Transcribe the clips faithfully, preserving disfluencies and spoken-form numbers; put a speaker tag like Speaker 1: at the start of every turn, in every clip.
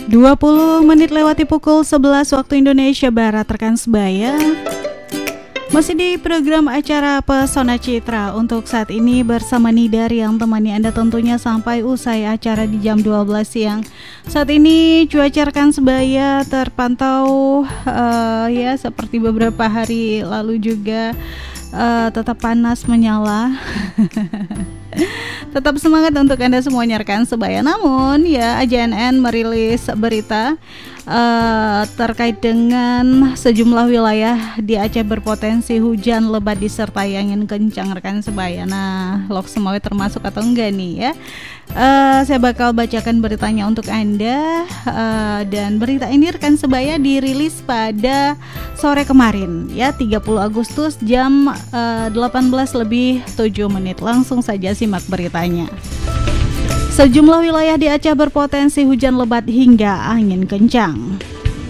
Speaker 1: dua puluh menit lewati pukul sebelas waktu Indonesia Barat, rekan sebaya. Masih di program acara Pesona Citra untuk saat ini bersama Nidar yang temani Anda tentunya sampai usai acara di jam dua belas siang. Saat ini cuaca rekan sebaya terpantau uh, ya seperti beberapa hari lalu juga uh, tetap panas menyala. Tetap semangat untuk Anda semuanya rekan sebaya. Namun ya A J N N merilis berita uh, terkait dengan sejumlah wilayah di Aceh berpotensi hujan lebat disertai angin kencang rekan sebaya. Nah, Lok Sumawe termasuk atau enggak nih ya? Uh, saya bakal bacakan beritanya untuk Anda uh, dan berita ini rekan sebaya dirilis pada sore kemarin ya tiga puluh Agustus jam uh, delapan belas lebih tujuh menit. Langsung saja simak beritanya. Sejumlah wilayah di Aceh berpotensi hujan lebat hingga angin kencang.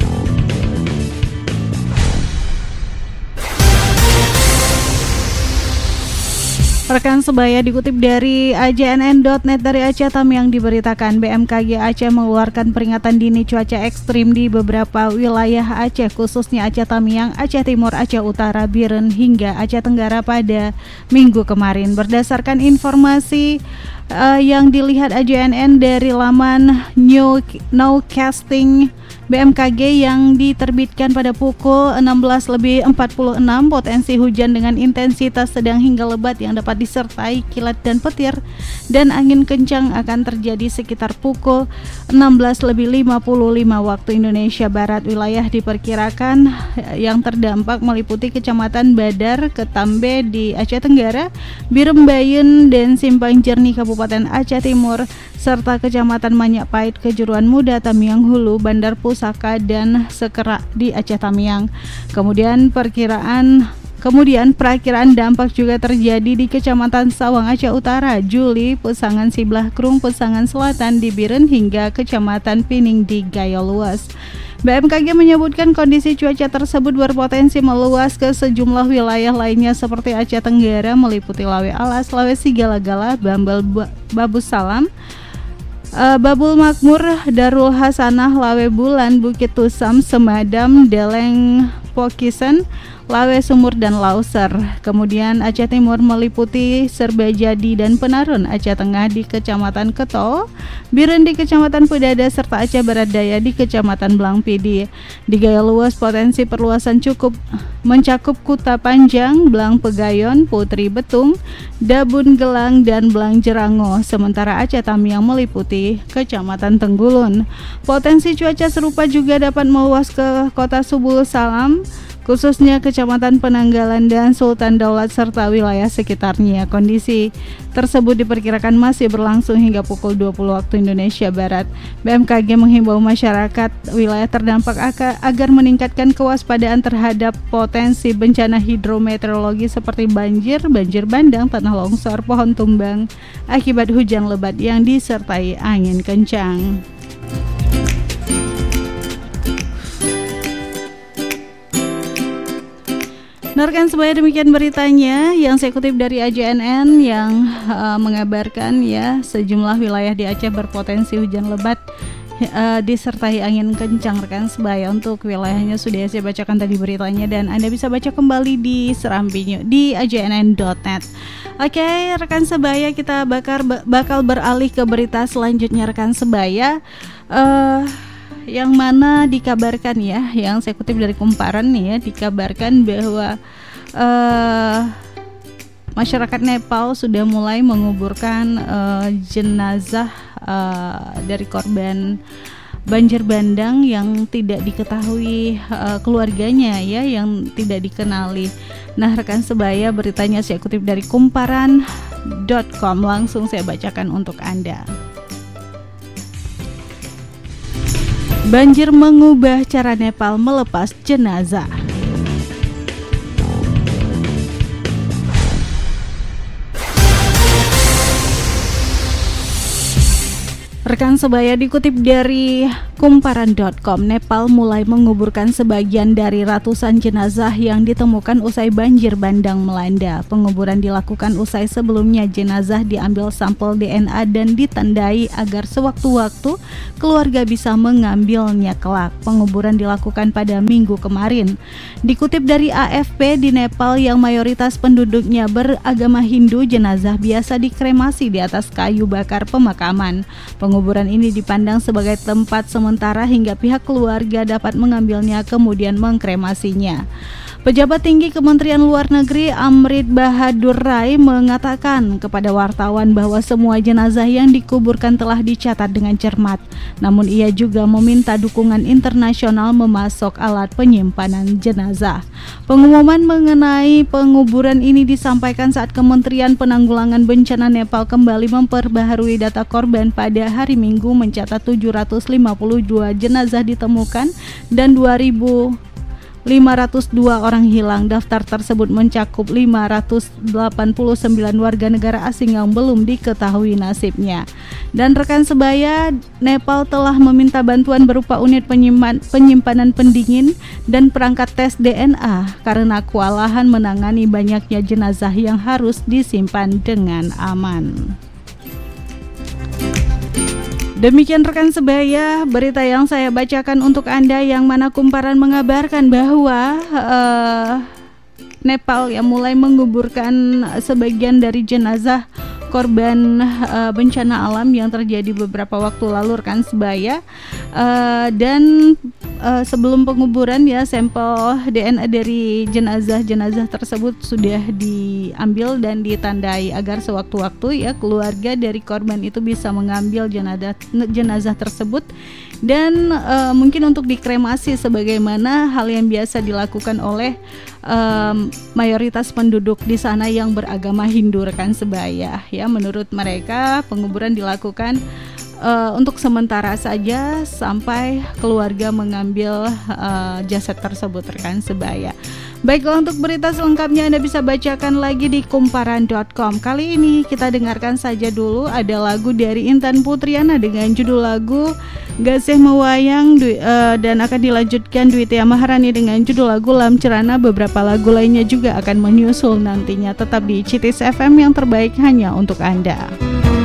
Speaker 1: Rekan sebaya, dikutip dari A J N N dot net dari Aceh Tamiang diberitakan B M K G Aceh mengeluarkan peringatan dini cuaca ekstrim di beberapa wilayah Aceh khususnya Aceh Tamiang, Aceh Timur, Aceh Utara, Biren hingga Aceh Tenggara pada minggu kemarin. Berdasarkan informasi uh, yang dilihat A J N N dari laman New Nowcasting B M K G yang diterbitkan pada pukul enam belas lebih empat puluh enam, potensi hujan dengan intensitas sedang hingga lebat yang dapat disertai kilat dan petir dan angin kencang akan terjadi sekitar pukul enam belas lebih lima puluh lima waktu Indonesia Barat. Wilayah diperkirakan yang terdampak meliputi Kecamatan Badar, Ketambe di Aceh Tenggara, Birembayun dan Simpang Jernih Kabupaten Aceh Timur, serta Kecamatan Manyak Pahit, Kejuruan Muda, Tamiang Hulu, Bandar Pusaka dan Sekerak di Aceh Tamiang. Kemudian perkiraan Kemudian perakiraan dampak juga terjadi di Kecamatan Sawang Aceh Utara, Juli, Pesangan Siblah Krung, Pesangan Selatan di Biren hingga Kecamatan Pining di Gayo Luas. B M K G menyebutkan kondisi cuaca tersebut berpotensi meluas ke sejumlah wilayah lainnya seperti Aceh Tenggara meliputi Lawe Alas, Lawe Sigala-Gala, Bambel Babus Salam, Uh, Babul Makmur, Darul Hasanah, Lawe Bulan, Bukit Tusam, Semadam, Deleng Pokisen, Lawe Sumur dan Lauser. Kemudian Aceh Timur meliputi Serbajadi dan Penarun, Aceh Tengah di Kecamatan Keto, Biren di Kecamatan Pedada, serta Aceh Barat Daya di Kecamatan Blangpidi. Di Gaya Luas potensi perluasan cukup mencakup Kuta Panjang, Blang Pegayon, Putri Betung, Dabun Gelang dan Blang Jerango. Sementara Aceh Tamiang meliputi Kecamatan Tenggulun. Potensi cuaca serupa juga dapat meluas ke Kota Subul Salam, khususnya Kecamatan Penanggalan dan Sultan Daulat serta wilayah sekitarnya. Kondisi tersebut diperkirakan masih berlangsung hingga pukul dua puluh waktu Indonesia Barat. B M K G menghimbau masyarakat wilayah terdampak agar meningkatkan kewaspadaan terhadap potensi bencana hidrometeorologi seperti banjir, banjir bandang, tanah longsor, pohon tumbang akibat hujan lebat yang disertai angin kencang. Nah, rekan sebaya, demikian beritanya yang saya kutip dari A J N N yang uh, mengabarkan ya sejumlah wilayah di Aceh berpotensi hujan lebat uh, disertai angin kencang rekan sebaya. Untuk wilayahnya sudah saya bacakan tadi beritanya dan Anda bisa baca kembali di Serambi di A J N N dot net. Oke, rekan sebaya, kita bakar, bakal beralih ke berita selanjutnya rekan sebaya. Uh, yang mana dikabarkan ya, yang saya kutip dari Kumparan nih ya, dikabarkan bahwa uh, masyarakat Nepal sudah mulai menguburkan uh, jenazah uh, dari korban banjir bandang yang tidak diketahui uh, keluarganya ya, yang tidak dikenali. Nah, rekan sebaya, beritanya saya kutip dari kumparan dot com, langsung saya bacakan untuk Anda. Banjir mengubah cara Nepal melepas jenazah. Rekan sebaya, dikutip dari kumparan dot com, Nepal mulai menguburkan sebagian dari ratusan jenazah yang ditemukan usai banjir bandang melanda. Penguburan dilakukan usai sebelumnya jenazah diambil sampel D N A dan ditandai agar sewaktu-waktu keluarga bisa mengambilnya kelak. Penguburan dilakukan pada Minggu kemarin. Dikutip dari A F P, di Nepal yang mayoritas penduduknya beragama Hindu, jenazah biasa dikremasi di atas kayu bakar pemakaman. Penguburan ini dipandang sebagai tempat sementara hingga pihak keluarga dapat mengambilnya kemudian mengkremasinya. Pejabat tinggi Kementerian Luar Negeri Amrit Bahadur Rai mengatakan kepada wartawan bahwa semua jenazah yang dikuburkan telah dicatat dengan cermat. Namun ia juga meminta dukungan internasional memasok alat penyimpanan jenazah. Pengumuman mengenai penguburan ini disampaikan saat Kementerian Penanggulangan Bencana Nepal kembali memperbaharui data korban. Pada hari Minggu mencatat tujuh ratus lima puluh dua jenazah ditemukan dan dua ribu lima ratus dua orang hilang. Daftar tersebut mencakup lima ratus delapan puluh sembilan warga negara asing yang belum diketahui nasibnya. Dan rekan sebaya, Nepal telah meminta bantuan berupa unit penyimpan, penyimpanan pendingin dan perangkat tes D N A karena kewalahan menangani banyaknya jenazah yang harus disimpan dengan aman. Demikian rekan sebaya, berita yang saya bacakan untuk Anda, yang mana kumparan mengabarkan bahwa uh, Nepal yang mulai menguburkan sebagian dari jenazah korban uh, bencana alam yang terjadi beberapa waktu lalu rekan sebaya, uh, dan uh, sebelum penguburan ya sampel D N A dari jenazah-jenazah tersebut sudah diambil dan ditandai agar sewaktu-waktu ya keluarga dari korban itu bisa mengambil jenazah jenazah tersebut dan uh, mungkin untuk dikremasi sebagaimana hal yang biasa dilakukan oleh um, mayoritas penduduk di sana yang beragama Hindu rekan sebaya. Ya, menurut mereka penguburan dilakukan uh, untuk sementara saja sampai keluarga mengambil uh, jasad tersebut rekan sebaya. Baiklah, untuk berita selengkapnya Anda bisa bacakan lagi di kumparan dot com. Kali ini kita dengarkan saja dulu ada lagu dari Intan Putriana dengan judul lagu Gasih Mewayang, uh, dan akan dilanjutkan Dwi Tia Maharani dengan judul lagu Lam Cerana. Beberapa lagu lainnya juga akan menyusul nantinya. Tetap di C I T I S F M yang terbaik hanya untuk Anda.